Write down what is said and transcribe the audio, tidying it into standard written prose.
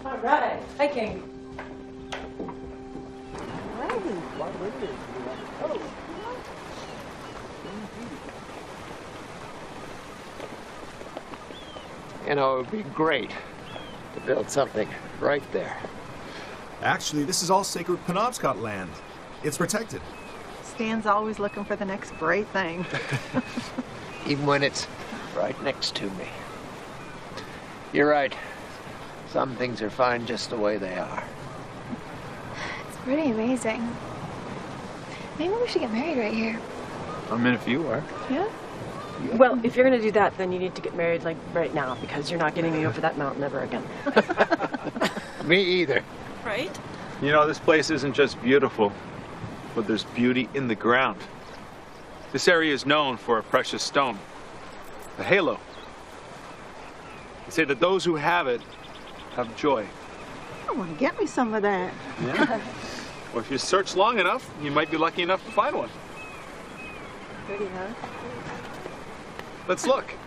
All right, hiking. You know, it would be great to build something right there. Actually, this is all sacred Penobscot land. It's protected. Stan's always looking for the next great thing. Even when it's right next to me. You're right. Some things are fine just the way they are. It's pretty amazing. Maybe we should get married right here. I'm in if you are. Yeah? Well, if you're gonna do that, then you need to get married like right now because you're not getting me over that mountain ever again. Me either. Right? You know, this place isn't just beautiful, but there's beauty in the ground. This area is known for a precious stone, the halo. They say that those who have it have joy. I want to get me some of that. Yeah. Well, if you search long enough, you might be lucky enough to find one. Pretty, huh? Let's look.